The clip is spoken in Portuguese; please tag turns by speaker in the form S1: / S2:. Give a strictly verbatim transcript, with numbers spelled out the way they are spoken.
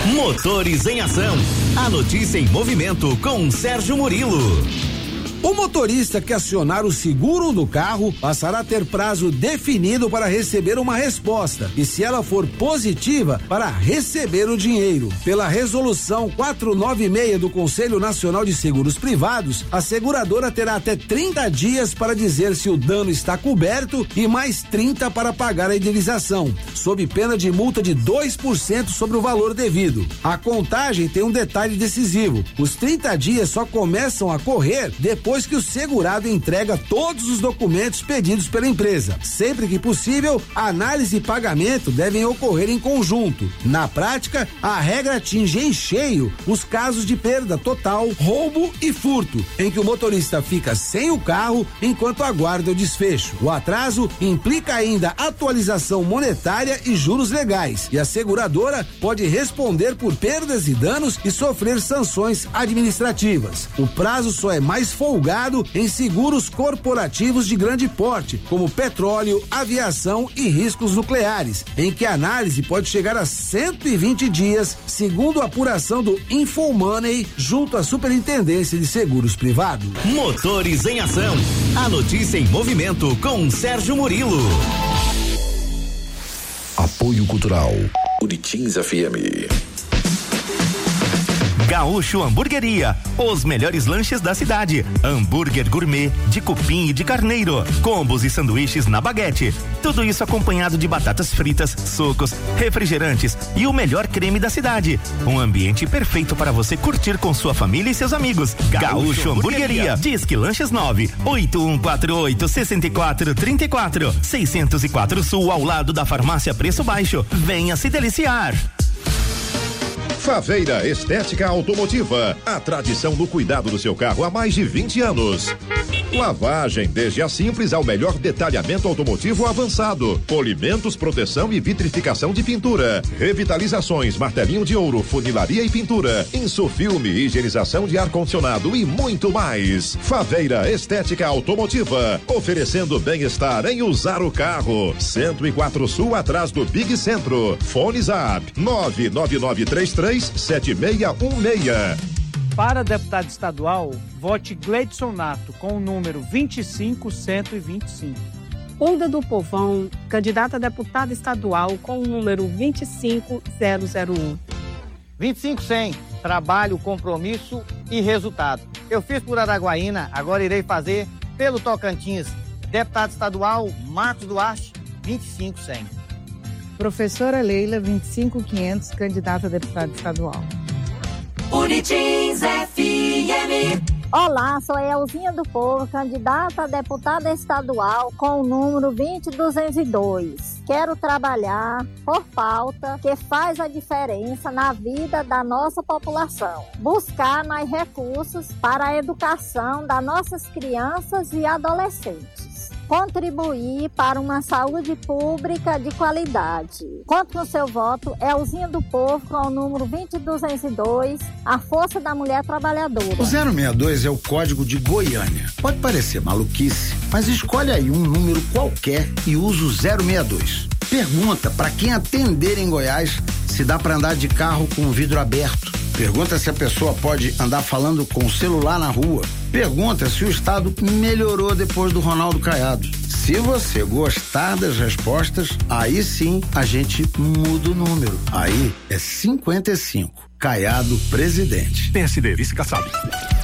S1: Motores em Ação. A notícia em movimento com Sérgio Murilo.
S2: O motorista que acionar o seguro do carro passará a ter prazo definido para receber uma resposta e, se ela for positiva, para receber o dinheiro. Pela resolução quatrocentos e noventa e seis do Conselho Nacional de Seguros Privados, a seguradora terá até trinta dias para dizer se o dano está coberto e mais trinta para pagar a indenização, sob pena de multa de dois por cento sobre o valor devido. A contagem tem um detalhe decisivo: os trinta dias só começam a correr depois que o segurado entrega todos os documentos pedidos pela empresa. Sempre que possível, a análise e pagamento devem ocorrer em conjunto. Na prática, a regra atinge em cheio os casos de perda total, roubo e furto, em que o motorista fica sem o carro enquanto aguarda o desfecho. O atraso implica ainda atualização monetária e juros legais, e a seguradora pode responder por perdas e danos e sofrer sanções administrativas. O prazo só é mais folgado em seguros corporativos de grande porte, como petróleo, aviação e riscos nucleares, em que a análise pode chegar a cento e vinte dias, segundo a apuração do InfoMoney junto à Superintendência de Seguros Privados.
S1: Motores em Ação. A notícia em movimento com Sérgio Murilo.
S3: Apoio Cultural Uritins F M.
S1: Gaúcho Hamburgueria, os melhores lanches da cidade. Hambúrguer gourmet de cupim e de carneiro, combos e sanduíches na baguete. Tudo isso acompanhado de batatas fritas, sucos, refrigerantes e o melhor creme da cidade. Um ambiente perfeito para você curtir com sua família e seus amigos. Gaúcho, Gaúcho Hamburgueria. Disque Lanches nove oito um quatro oito seis quatro três quatro, seiscentos e quatro Sul, ao lado da Farmácia Preço Baixo. Venha se deliciar.
S4: Faveira Estética Automotiva, a tradição do cuidado do seu carro há mais de vinte anos. Lavagem, desde a simples ao melhor detalhamento automotivo avançado. Polimentos, proteção e vitrificação de pintura. Revitalizações, martelinho de ouro, funilaria e pintura. Insufilme, higienização de ar-condicionado e muito mais. Faveira Estética Automotiva, oferecendo bem-estar em usar o carro. cento e quatro Sul, atrás do Big Centro. Fone Zap nove nove nove três três sete seis um seis.
S5: Para deputado estadual, vote Gleidson Nato com o número vinte e cinco cento e vinte e cinco.
S6: Hilda do Povão, candidata a deputada estadual com o número vinte e cinco zero zero um.
S5: vinte e cinco cem, trabalho, compromisso e resultado. Eu fiz por Araguaína, agora irei fazer pelo Tocantins. Deputado estadual Marcos Duarte, vinte e cinco cem.
S7: Professora Leila, vinte e cinco quinhentos, candidata a deputada estadual.
S8: Uritins F M.
S9: Olá, sou Elzinha do Povo, candidata a deputada estadual com o número vinte duzentos e dois. Quero trabalhar por pauta que faz a diferença na vida da nossa população. Buscar mais recursos para a educação das nossas crianças e adolescentes. Contribuir para uma saúde pública de qualidade. Conto com seu voto, Elzinha do Povo, com o número vinte duzentos e dois, a força da mulher trabalhadora.
S10: O zero seis dois é o código de Goiânia. Pode parecer maluquice, mas escolhe aí um número qualquer e usa o zero seis dois. Pergunta para quem atender em Goiás se dá para andar de carro com o vidro aberto. Pergunta se a pessoa pode andar falando com o celular na rua. Pergunta se o estado melhorou depois do Ronaldo Caiado. Se você gostar das respostas, aí sim a gente muda o número. Aí é cinquenta e cinco. Caiado presidente.
S1: P S D, vice-caçado.